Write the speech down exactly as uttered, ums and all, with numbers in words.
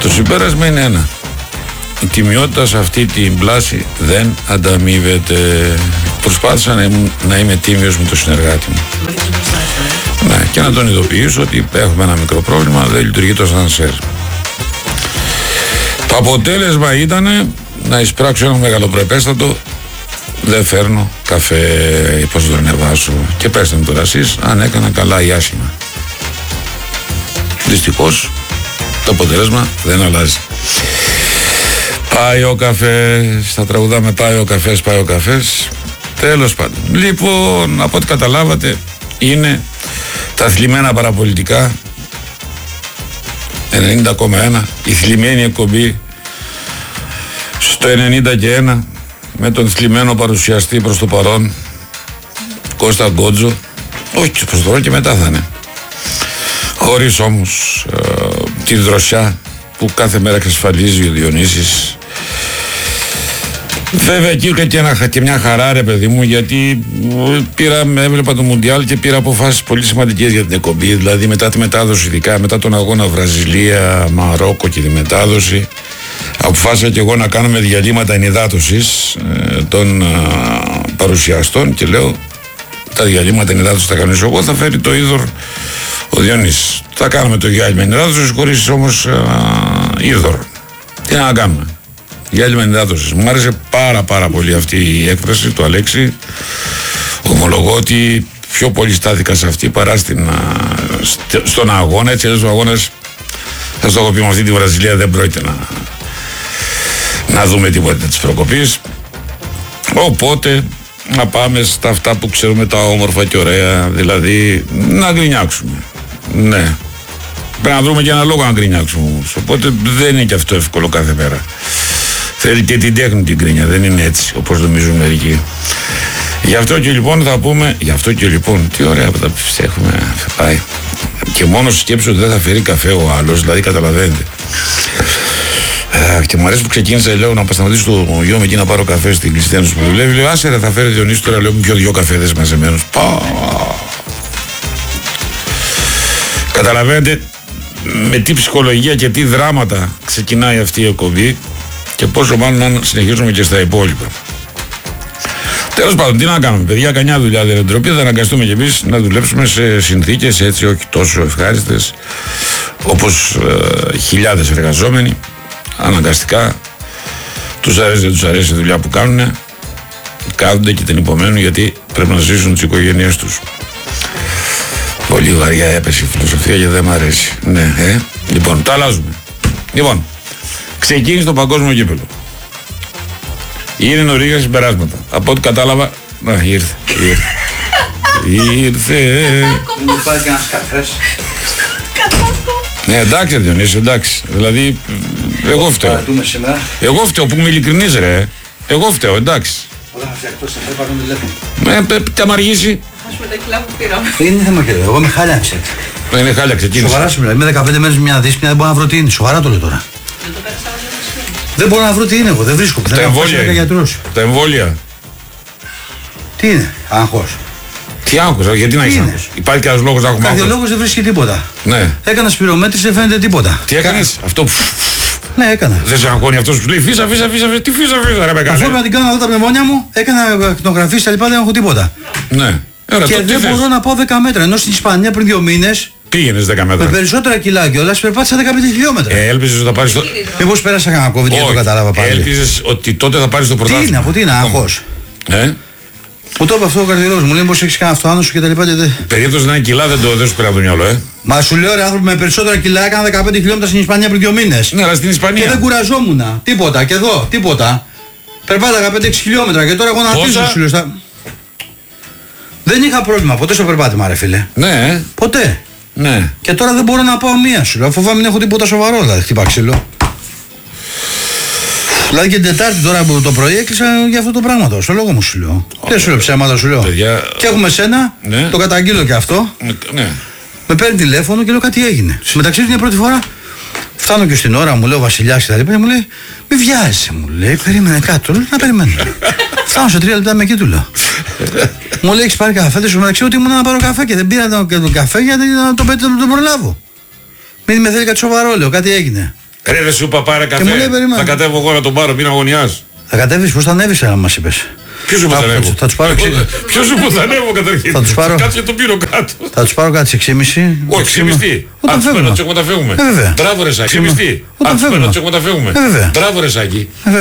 Το συμπέρασμα είναι ένα. Η τιμιότητα σε αυτή την πλάση δεν ανταμείβεται. Προσπάθησα να, να είμαι τίμιος με το συνεργάτη μου. Ναι, και να τον ειδοποιήσω ότι έχουμε ένα μικρό πρόβλημα, δεν λειτουργεί το ασανσέρ. Το αποτέλεσμα ήταν να εισπράξω ένα μεγαλοπρεπέστατο. Δεν φέρνω καφέ, πώς το ανεβάσω. Και πέστε μου τώρα εσείς αν έκανα καλά ή άσχημα. Δυστυχώς το αποτέλεσμα δεν αλλάζει. Πάει ο καφές, θα τραγουδάμε πάει ο καφές, πάει ο καφές. Τέλος πάντων. Λοιπόν, από ό,τι καταλάβατε, είναι τα θλιμμένα παραπολιτικά ενενήντα κόμμα ένα, η θλιμμένη εκπομπή στο ενενήντα και ένα με τον θλιμμένο παρουσιαστή προς το παρόν Κώστα Γκότζο. Όχι προς το παρόν και μετά θα είναι. Χωρίς όμως ε, τη δροσιά που κάθε μέρα εξασφαλίζει ο Διονύσης. Βέβαια εκεί είχα και, ένα, και μια χαρά ρε παιδί μου, γιατί πήρα, έβλεπα το Μουντιάλ και πήρα αποφάσεις πολύ σημαντικές για την εκπομπή. Δηλαδή μετά τη μετάδοση, ειδικά μετά τον αγώνα Βραζιλία, Μαρόκο και τη μετάδοση, αποφάσισα και εγώ να κάνουμε διαλύματα ενυδάτωσης ε, των ε, παρουσιαστών και λέω τα διαλύματα ενυδάτωσης θα κάνω εγώ, θα φέρει το είδωρ ο Διονύσης. Θα κάνουμε το διάλειμμα ενυδάτωσης χωρίς όμως ε, είδωρ. Τι να κάνουμε. Διάλειμμα ενυδάτωσης. Μου άρεσε πάρα πάρα πολύ αυτή η έκφραση του Αλέξη. Ομολογώ ότι πιο πολύ στάθηκα σε αυτή παρά στην, στον αγώνα. Έτσι έτσι ο αγώνας, θα στο έχω πει, με αυτή τη Βραζιλία δεν πρόκειται να, να δούμε τίποτα της προκοπής. Οπότε να πάμε στα αυτά που ξέρουμε τα όμορφα και ωραία, δηλαδή να γκρινιάξουμε. Ναι. Πρέπει να βρούμε και ένα λόγο να γκρινιάξουμε όμως. Οπότε δεν είναι και αυτό εύκολο κάθε μέρα. Θέλει και την τέχνη την γκρίνια, δεν είναι έτσι όπως νομίζουν μερικοί. Γι' αυτό και λοιπόν θα πούμε, γι' αυτό και λοιπόν, τι ωραία που τα έχουμε πάει. Και μόνο σκέψου ότι δεν θα φέρει καφέ ο άλλος, δηλαδή καταλαβαίνετε. Και μου αρέσει που ξεκίνησα, λέω, να σταματήσω το γιο μου εκεί να πάρω καφέ στην κλειστένωση που δουλεύει. Λέω, άσε ρε, θα φέρει Διονύση τώρα, λέω, πιο δυο καφέδες μαζεμένους. Πα. Καταλαβαίνετε με τι ψυχολογία και τι δράματα ξεκινάει αυτή η εκπομπή και πόσο μάλλον αν συνεχίζουμε και στα υπόλοιπα. Τέλος πάντων, τι να κάνουμε, παιδιά, κανιά δουλειά δεν είναι ντροπή, θα αναγκαστούμε κι εμείς να δουλέψουμε σε συνθήκες έτσι όχι τόσο ευχάριστες όπως ε, χιλιάδες εργαζόμενοι. Αναγκαστικά τους αρέσει, δεν τους αρέσει η δουλειά που κάνουν, κάθονται και την υπομένουν γιατί πρέπει να ζήσουν τις οικογένειές τους. Πολύ βαριά έπεσε η φιλοσοφία και δεν μ' αρέσει. Ναι, ε. Λοιπόν, το αλλάζουμε. Λοιπόν, ξεκίνησε το παγκόσμιο κύπελλο. Είναι νωρίτερα συμπεράσματα. Από ό,τι κατάλαβα. Να, ήρθε. Ήρθε. ήρθε. Μου πάει και ένας καφές. Ναι, εντάξει, Διονύση, εντάξει. Δηλαδή, εγώ φταίω. Εγώ φταίω που είμαι ειλικρινής, ρε. Εγώ φταίω, εντάξει. Όταν θα φτιαχτώ, σε θέλω πάρω τηλέφωνο. Ε, τα μ' αργήσει. Ας πούμε τα κιλά που πήραμε. Δεν είναι θέμα και εγώ είμαι χάλιαξε. Είναι χάλια, ξεκίνησε. Σοβαρά σου μιλάω. Είμαι δεκαπέντε μέρες μια δύσπνοια, δεν μπορώ να βρω τι είναι. Σοβαρά το λέω τώρα. Δεν το πέρασα όλο το σπίτι. Δεν μπορώ να βρω τι είναι εγώ, δεν βρίσκω. Τα εμβόλια. Τα εμβόλια. Τι είναι, άγχος. Τι άγχος, γιατί να έχεις άγχος. Υπάρχει και ένας λόγος να έχουμε άγχος. Καρδιολόγος δεν βρίσκει τίποτα. Ναι. Έκανα σπυρομέτρηση, δεν φαίνεται τίποτα. Τι έκανες, αυτό. Ναι, έκανα. Δεν σε αγχώνει αυτός που λέει φύσα, φύσα, φύσα, τι φύσα, φύσα, ρε με Αφού να την κάνω εδώ τα πνευμόνια μου, έκανα ακτινογραφίες και τα λοιπά, δεν έχω τίποτα. Ναι. Ωραία, και δεν μπορώ να πάω δέκα μέτρα. Ενώ στην Ισπανία πριν δύο μήνες. Πήγαινες δέκα μέτρα. Με περισσότερα κιλά κιόλας περπάτησα δεκαπέντε χιλιόμετρα. Ε, έλπιζες ότι θα πάρεις το. Μήπως πέρασα κανένα COVID και δεν το κατάλαβα πάλι. Έλπιζες ότι τότε θα πάρεις το πρωτάθλημα. Τι είναι, από τι είναι, άγχος. Ε? Μου το είπε αυτό ο καρδιολόγος, μου λέει πως έχεις κάνει αυτό άνοσο και τα λοιπά. Περίπτωση να είναι κιλά δεν, το, δεν σου πέρα από το μυαλό, ε. Μα σου λέω ρε άνθρωποι με περισσότερα κιλά έκανα δεκαπέντε χιλιόμετρα στην Ισπανία πριν δύο μήνες. Ναι, αλλά στην Ισπανία. Και δεν κουραζόμουν. Τίποτα, και εδώ, τίποτα. Περπάταγα πέντε έξι χιλιόμετρα και τώρα εγώ να αφήσω σου λέω. Στα... Δεν είχα πρόβλημα ποτέ στο περπάτημα, ρε φίλε. Ναι. Ποτέ. Ναι. Και τώρα δεν μπορώ να πάω μία σου λέω. Φοβάμαι μην έχω τίποτα σοβαρό, δηλαδή χτύπα ξύλο. Δηλαδή και την Τετάρτη τώρα που το πρωί έκλεισα για αυτό το πράγμα τώρα. Στο λόγο μου σου λέω. Oh, δεν σου λέω ψέματα, σου λέω. Παιδιά... Και έχουμε σένα, ναι. Το καταγγείλω και αυτό. Ναι. Με παίρνει τηλέφωνο και λέω κάτι έγινε. Μεταξύ του μια πρώτη φορά φτάνω και στην ώρα, μου λέει ο Βασιλιάς και τα λοιπά και μου λέει μη βιάζεσαι, μου λέει. Περίμενε κάτω. Λέω να περιμένω. Φτάνω σε τρία λεπτά με εκεί του λέω. Μου λέει έχεις πάρει καφέ, δεν σου μεταξύ ότι ήμουν να πάρω καφέ και δεν πήρα τον, τον καφέ γιατί να τον, τον, τον, τον προλάβω. Μην με θέλει κάτι σοβαρό, λέω, κάτι έγινε. Ρε δεν σου είπα πάρε καφέ. μου λέει, περίμενε. Θα κατέβω εγώ να τον πάρω, μην αγωνιάς. Θα κατέβεις, πώς θα ανέβεις, αν μας είπες. Ποιος σου που θα ανέβω. Θα τους πάρω εξήντα. Ποιος σου που θα ανέβω καταρχήν. Θα τους πάρω. Κάτσε τον πήρω κάτω. Θα τους πάρω κάτι έξι και μισή. Όχι, ξεμιστή. Όταν Αν τους παίρνω φεύγουμε. τους έχουμε τα φεύγουμε. Ε, βέβαια. Μπράβο ρε Σάκη, Ξύμα. ξεμιστή. Όταν Αν τους παίρνω φεύγουμε. τους έχουμε τα φεύγουμε. Ε, βέβαια. Μπράβο ρε Σάκη. Ε,